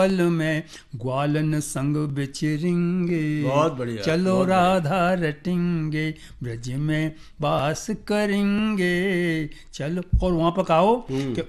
पल में ग्वालन संग बिचरेंगे, बहुत बढ़िया, चलो बहुत राधा रटेंगे, ब्रज में वास करेंगे, चलो। और वहां पर कहो कि